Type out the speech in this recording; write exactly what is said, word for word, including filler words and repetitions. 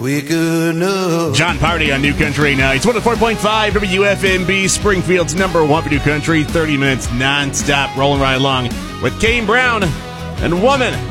We could know. John Party on New Country Nights. one oh four point five W F M B, Springfield's number one for New Country. thirty minutes nonstop, rolling right along with Kane Brown and Woman.